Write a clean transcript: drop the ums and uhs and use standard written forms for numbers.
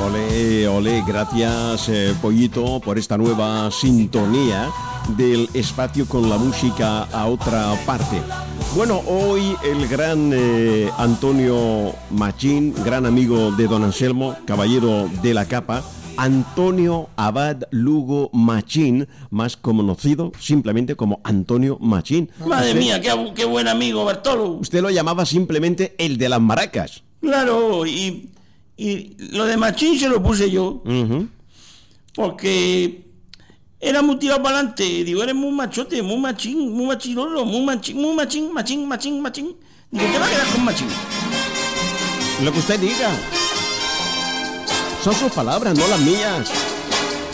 Olé, olé, gracias Pollito por esta nueva sintonía del espacio con la música a otra parte. Bueno, hoy el gran Antonio Machín, gran amigo de don Anselmo, caballero de la capa, Antonio Abad Lugo Machín, más conocido simplemente como Antonio Machín. Madre mía, qué buen amigo, Bartolo. Usted lo llamaba simplemente el de las maracas. Claro, y lo de Machín se lo puse yo, porque era muy tirado para adelante. Digo, eres muy machote, muy machín, muy machirolo, muy machín. Digo, te va a quedar con Machín. Lo que usted diga. Son sus palabras, no las mías.